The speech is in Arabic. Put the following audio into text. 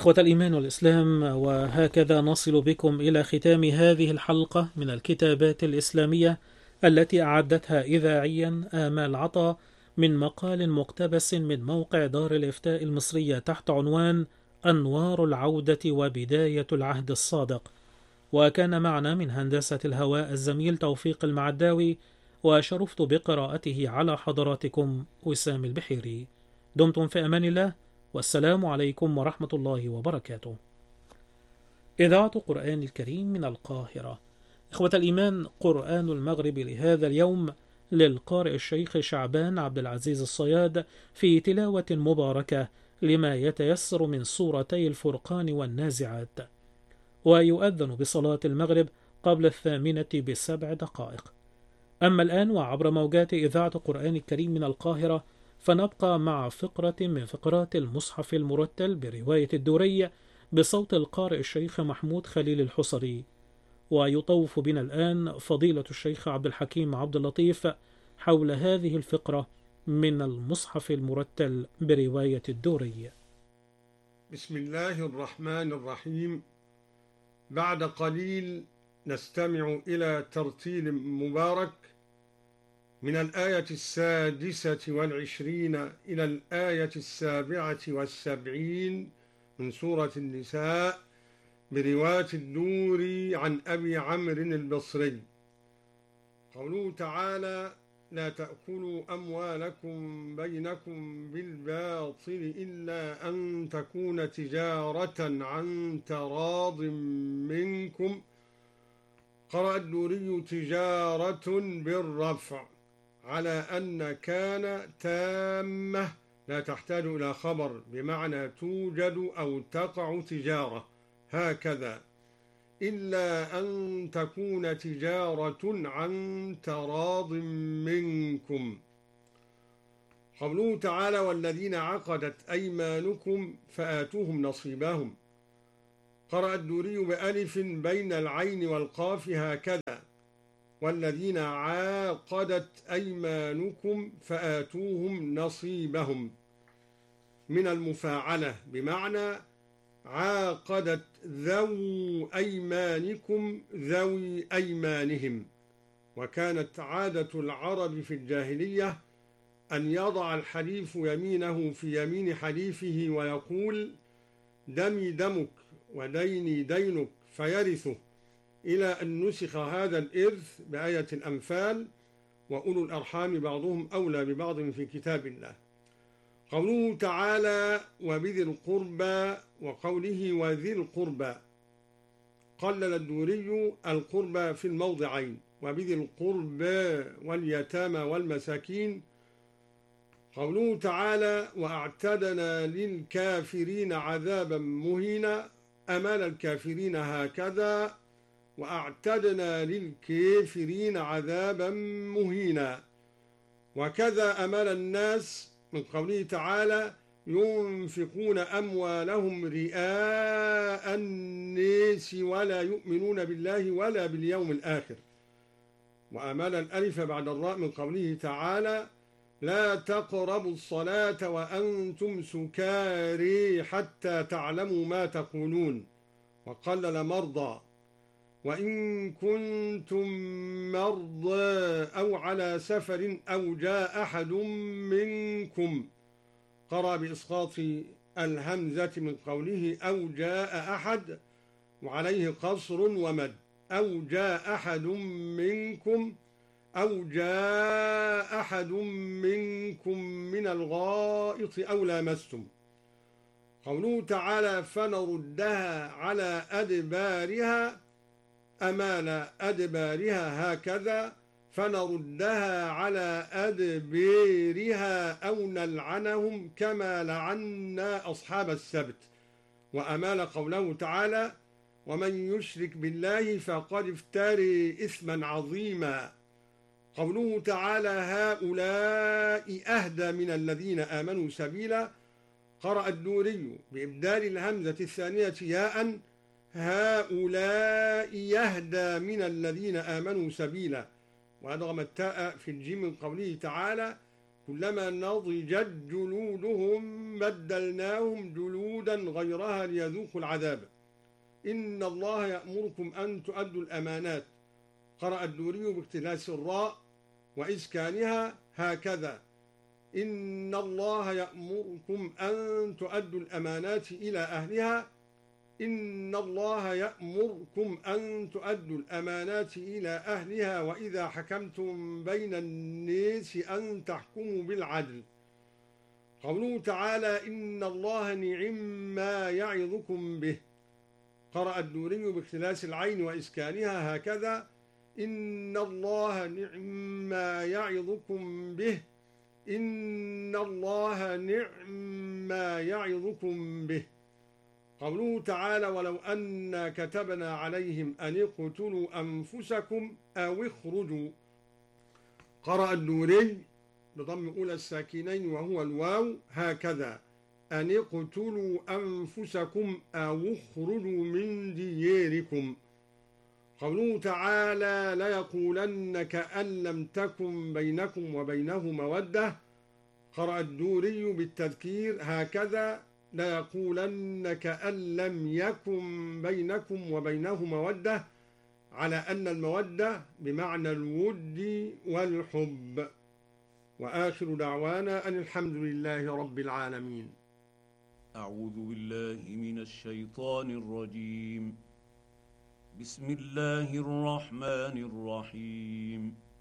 إخوة الإيمان والإسلام، وهكذا نصل بكم إلى ختام هذه الحلقة من الكتابات الإسلامية التي أعدتها إذاعيا آمال عطا من مقال مقتبس من موقع دار الإفتاء المصرية تحت عنوان أنوار العودة وبداية العهد الصادق. وكان معنا من هندسة الهواء الزميل توفيق المعداوي، وشرفت بقراءته على حضراتكم وسام البحيري. دمتم في أمان الله، والسلام عليكم ورحمة الله وبركاته. إذاعة قرآن الكريم من القاهرة. إخوة الإيمان، قرآن المغرب لهذا اليوم للقارئ الشيخ شعبان عبد العزيز الصياد في تلاوة مباركة لما يتيسر من سورتي الفرقان والنازعات، ويؤذن بصلاة المغرب قبل 8:07. أما الآن وعبر موجات إذاعة قرآن الكريم من القاهرة، فنبقى مع فقرة من فقرات المصحف المرتل برواية الدوري بصوت القارئ الشيخ محمود خليل الحصري. ويطوف بنا الآن فضيلة الشيخ عبد الحكيم عبد اللطيف حول هذه الفقرة من المصحف المرتل برواية الدوري. بسم الله الرحمن الرحيم. بعد قليل نستمع إلى ترتيل مبارك من الآية 26 إلى الآية 77 من سورة النساء برواية الدوري عن أبي عمرو البصري. قوله تعالى: لا تأكلوا أموالكم بينكم بالباطل إلا أن تكون تجارة عن تراض منكم. قرأ الدوري تجارة بالرفع على أن كان تامة لا تحتاج إلى خبر، بمعنى توجد أو تقع تجارة، هكذا إلا أن تكون تجارة عن تراض منكم. قوله تعالى: والذين عقدت أيمانكم فآتوهم نصيبهم. قرأ الدوري بألف بين العين والقاف هكذا: والذين عاقدت أيمانكم فآتوهم نصيبهم، من المفاعلة، بمعنى عاقدت ذو أيمانكم ذوي أيمانهم. وكانت عادة العرب في الجاهلية أن يضع الحليف يمينه في يمين حليفه ويقول: دمي دمك وديني دينك، فيرثه، إلى أن نسخ هذا الإرث بآية الأنفال: وأولو الأرحام بعضهم أولى ببعض في كتاب الله. قوله تعالى: وبذي القربى، وقوله وذي القربى، قلل الدوري القربى في الموضعين: وبذي القربى واليتامى والمساكين. قوله تعالى: وأعتدنا للكافرين عذابا مهينا، أمال الكافرين هكذا: وأعتدنا للكافرين عذابا مهينا. وكذا أمال الناس من قوله تعالى: ينفقون أموالهم رئاء الناس ولا يؤمنون بالله ولا باليوم الآخر. وأمال الألف بعد الراء من قوله تعالى: لا تقربوا الصلاة وأنتم سكاري حتى تعلموا ما تقولون. وقلل مرضى: وإن كنتم مرضى أو على سفر أو جاء أحد منكم. قرأ بإسقاط الهمزة من قوله أو جاء أحد، وعليه قصر ومد: أو جاء أحد منكم، أو جاء أحد منكم من الغائط أو لامستم. قوله تعالى: فنردها على أدبارها، أمال أدبارها هكذا: فنردها على أدبارها أو نلعنهم كما لعنا أصحاب السبت. وأمال قوله تعالى: ومن يشرك بالله فقد افترى إثما عظيما. قوله تعالى: هؤلاء أهدى من الذين آمنوا سبيلا. قرأ الدوري بإبدال الهمزة الثانية ياء: هؤلاء يهدى من الذين آمنوا سبيلا، وأدغم التاء في الجيم من قوله تعالى: كلما نضجت جلودهم بدلناهم جلودا غيرها ليذوقوا العذاب إن الله يأمركم أن تؤدوا الأمانات. قرأ الدوري باختلاس الراء وإسكانها هكذا: إن الله يأمركم أن تؤدوا الأمانات إلى أهلها. إن الله يأمركم أن تؤدوا الأمانات إلى أهلها وإذا حكمتم بين الناس أن تحكموا بالعدل. قوله تعالى: إن الله نعم ما يعظكم به. قرأ الدوري باختلاس العين وإسكانها هكذا: إن الله نعم ما يعظكم به. إن الله نعم ما يعظكم به. قوله تعالى: ولو أنا كتبنا عليهم أن اقتلوا أنفسكم أو اخرجوا. قرأ الدوري بضم أولى الساكنين وهو الواو هكذا: أن اقتلوا أنفسكم أو اخرجوا من دياركم. قوله تعالى: ليقولن كأن لم تكن بينكم وبينه مودة. قرأ الدوري بالتذكير هكذا: ليقولن كأن لم يكن بينكم وبينه مودة، على أن المودة بمعنى الود والحب. وآخر دعوانا أن الحمد لله رب العالمين. أعوذ بالله من الشيطان الرجيم. بسم الله الرحمن الرحيم.